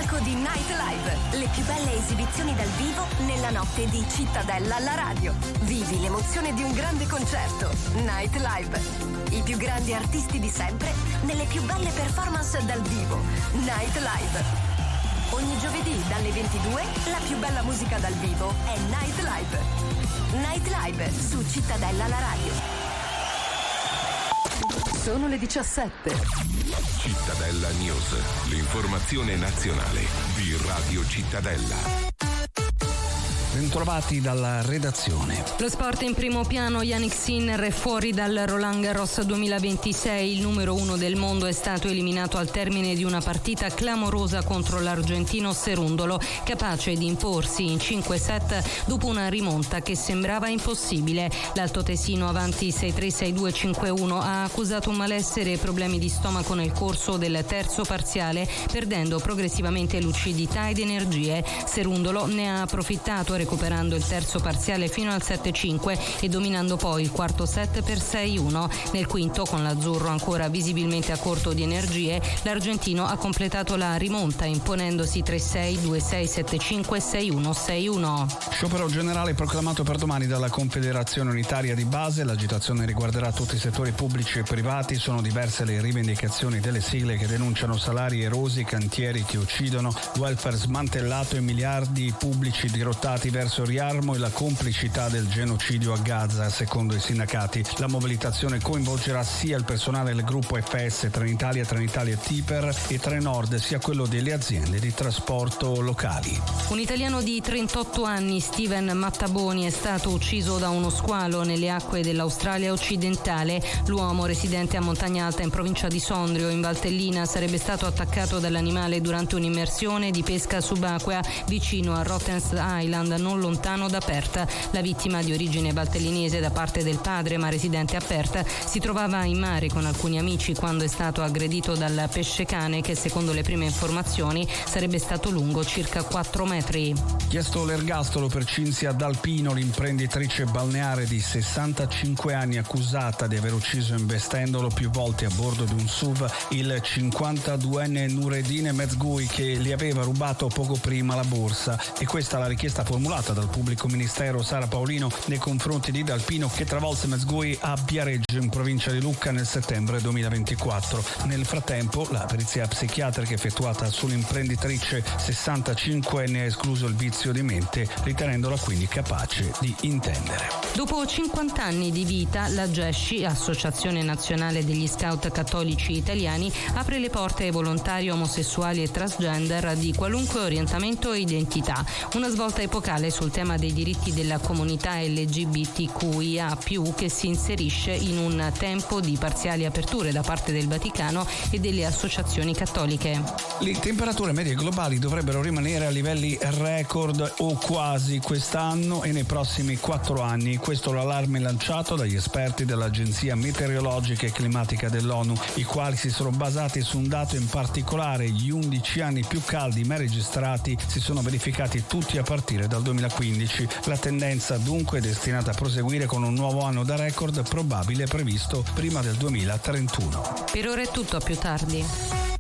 palco di Night Live, le più belle esibizioni dal vivo nella notte di Cittadella alla radio. Vivi l'emozione di un grande concerto. Night Live. I più grandi artisti di sempre nelle più belle performance dal vivo. Night Live. Ogni giovedì dalle 22 la più bella musica dal vivo è Night Live. Night Live su Cittadella alla radio. Sono le 17. Cittadella News, l'informazione nazionale di Radio Cittadella. Bentrovati dalla redazione. Lo sport in primo piano. Yannick Sinner è fuori dal Roland Garros 2026. Il numero 1 del mondo è stato eliminato al termine di una partita clamorosa contro l'argentino Cerundolo, capace di imporsi in 5 set dopo una rimonta che sembrava impossibile. L'altoatesino avanti 6-3, 6-2, 5-1 ha accusato un malessere e problemi di stomaco nel corso del terzo parziale, perdendo progressivamente lucidità ed energie. Cerundolo ne ha approfittato recuperando il terzo parziale fino al 7-5 e dominando poi il quarto set per 6-1. Nel quinto, con l'azzurro ancora visibilmente a corto di energie, l'argentino ha completato la rimonta imponendosi 3-6, 2-6, 7-5, 6-1, 6-1. Sciopero generale proclamato per domani dalla Confederazione Unitaria di Base. L'agitazione riguarderà tutti i settori pubblici e privati. Sono diverse le rivendicazioni delle sigle che denunciano salari erosi, cantieri che uccidono, welfare smantellato e miliardi pubblici dirottati verso riarmo e la complicità del genocidio a Gaza. Secondo i sindacati, la mobilitazione coinvolgerà sia il personale del gruppo FS Trenitalia Tiper e Trenord, sia quello delle aziende di trasporto locali. Un italiano di 38 anni, Steven Mattaboni, è stato ucciso da uno squalo nelle acque dell'Australia occidentale. L'uomo, residente a Montagna Alta in provincia di Sondrio, in Valtellina, sarebbe stato attaccato dall'animale durante un'immersione di pesca subacquea vicino a Rottens Island, non lontano da Perth. La vittima, di origine valtellinese da parte del padre ma residente a Perth, si trovava in mare con alcuni amici quando è stato aggredito dal pescecane che, secondo le prime informazioni, sarebbe stato lungo circa 4 metri. Chiesto l'ergastolo per Cinzia D'Alpino, l'imprenditrice balneare di 65 anni accusata di aver ucciso investendolo più volte a bordo di un SUV il 52enne Nureddin Mezgui, che le aveva rubato poco prima la borsa. E questa la richiesta formulata dal pubblico ministero Sara Paolino nei confronti di D'Alpino, che travolse Mezgui a Viareggio in provincia di Lucca nel settembre 2024. Nel frattempo la perizia psichiatrica effettuata sull'imprenditrice 65enne ha escluso il vizio di mente, ritenendola quindi capace di intendere. Dopo 50 anni di vita, la GESCI, Associazione Nazionale degli Scout Cattolici Italiani, apre le porte ai volontari omosessuali e transgender di qualunque orientamento e identità. Una svolta epocale sul tema dei diritti della comunità LGBTQIA+, che si inserisce in un tempo di parziali aperture da parte del Vaticano e delle associazioni cattoliche. Le temperature medie globali dovrebbero rimanere a livelli record o quasi quest'anno e nei prossimi 4 anni. Questo l'allarme lanciato dagli esperti dell'Agenzia Meteorologica e Climatica dell'ONU, i quali si sono basati su un dato in particolare: gli 11 anni più caldi mai registrati si sono verificati tutti a partire dal 2015. La tendenza dunque è destinata a proseguire con un nuovo anno da record probabile previsto prima del 2031. Per ora è tutto, a più tardi.